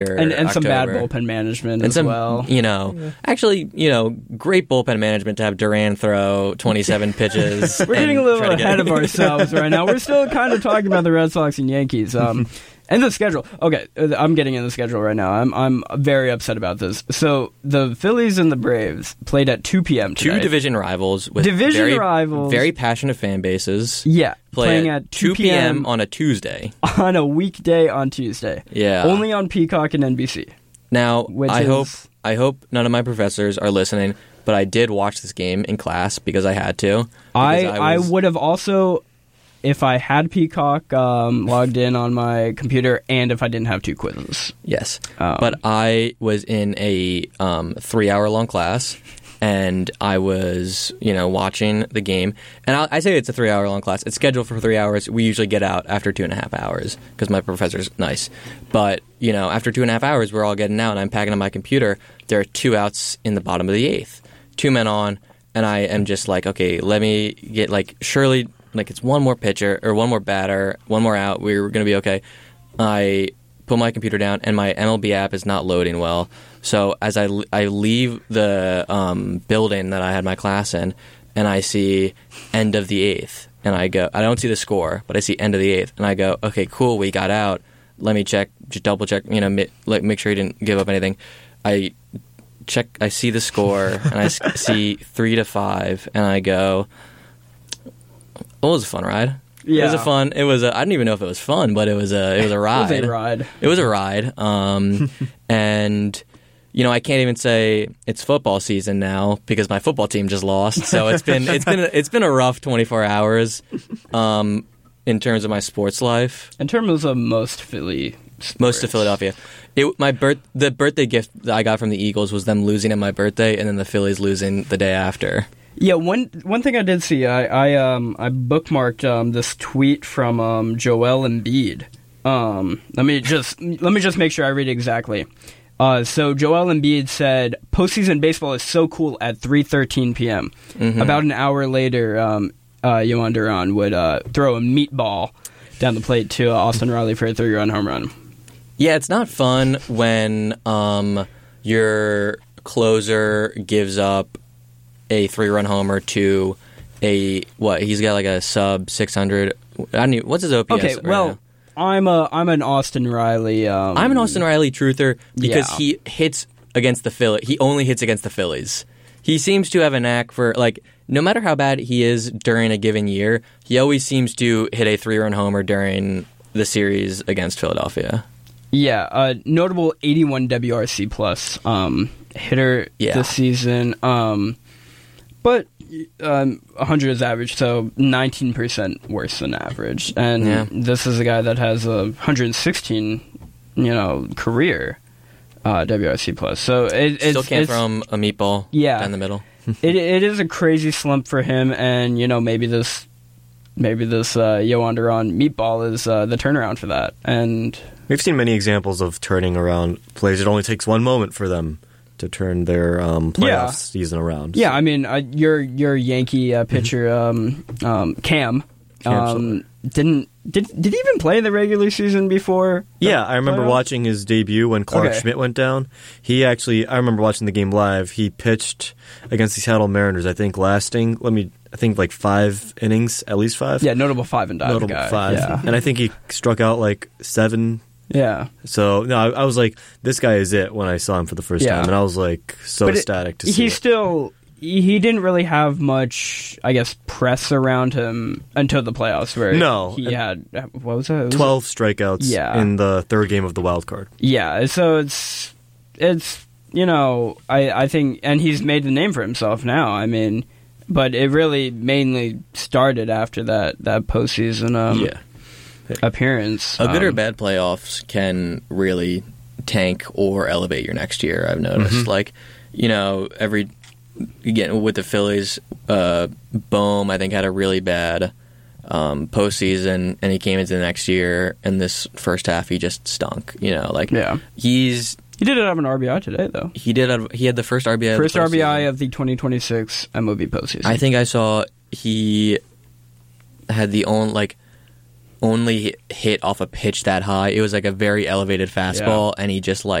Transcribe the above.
and some bad bullpen management as well. Actually, great bullpen management to have Duran throw 27 pitches. We're getting a little ahead of ourselves right now. We're still kind of talking about the Red Sox and Yankees. And the schedule. Okay, I'm getting in the schedule right now. I'm very upset about this. So the Phillies and the Braves played at 2 p.m. today. Two division rivals with very passionate fan bases. Yeah, playing at 2 p.m. on a Tuesday. On a weekday on Tuesday. Yeah. Only on Peacock and NBC. Now, I hope none of my professors are listening, but I did watch this game in class because I had to. I would have also... If I had Peacock logged in on my computer, and if I didn't have two quizzes. Yes. But I was in a 3-hour-long class, and I was, watching the game. And I say it's a 3-hour-long class. It's scheduled for 3 hours. We usually get out after 2.5 hours because my professor's nice. But, after 2.5 hours, we're all getting out, and I'm packing up my computer. There are 2 outs in the bottom of the 8th. 2 men on, and I am just like, okay, let me get, surely... it's one more pitcher or one more batter, one more out. We're going to be okay. I put my computer down, and my MLB app is not loading well. So as I leave the building that I had my class in, and I see end of the 8th, and I don't see the score, but I see end of the 8th, and I go, okay, cool, we got out. Let me check, just double check, make sure he didn't give up anything. I see the score, and I see 3-5, and I go... It was a fun ride. Yeah. I didn't even know if it was fun, but it was a ride. It was a ride. And I can't even say it's football season now because my football team just lost. So it's been a rough 24 hours in terms of my sports life. In terms of most Philly sports. Most of Philadelphia. The birthday gift that I got from the Eagles was them losing on my birthday, and then the Phillies losing the day after. Yeah, one thing I did see, I bookmarked this tweet from Joel Embiid. Let me just make sure I read it exactly. So Joel Embiid said, "Postseason baseball is so cool at 3:13 p.m." Mm-hmm. About an hour later, Yohan Duran would throw a meatball down the plate to Austin Riley for a 3-run home run. Yeah, it's not fun when your closer gives up a 3-run homer to he's got like a sub 600. What's his OPS? Okay, well, now? I'm an Austin Riley. I'm an Austin Riley truther because he hits against the Phillies. He only hits against the Phillies. He seems to have a knack for no matter how bad he is during a given year, he always seems to hit a 3-run homer during the series against Philadelphia. Yeah, notable 81 WRC plus hitter this season. But 100 is average, so 19% worse than average. And this is a guy that has a 116, career WRC plus. So it still can't throw him a meatball down the middle. it is a crazy slump for him, and maybe this Yohan Duran meatball is the turnaround for that. And we've seen many examples of turning around plays. It only takes one moment for them to turn their playoff season around. Yeah, I mean, your Yankee pitcher, Cam, did he even play the regular season before? Yeah, I remember watching his debut when Clark Schmidt went down. I remember watching the game live. He pitched against the Seattle Mariners, I think, lasting, 5 innings, at least 5. Yeah, notable 5 and dive notable guy. 5. Yeah. And I think he struck out 7. Yeah. So, no, I was like, this guy is it when I saw him for the first time. And I was ecstatic to see it. He didn't really have much, I guess, press around him until the playoffs where he had, what was it? 12 strikeouts in the third game of the wild card. Yeah, so it's I think, and he's made the name for himself now. I mean, but it really mainly started after that postseason appearance. A good or bad playoffs can really tank or elevate your next year, I've noticed. Again, with the Phillies, Bohm, I think, had a really bad postseason, and he came into the next year, and this first half, he just stunk. He did have an RBI today, though. He had the first RBI. First RBI of the 2026 MLB postseason. I think I saw he had the only only hit off a pitch that high. It was like a very elevated fastball, and he just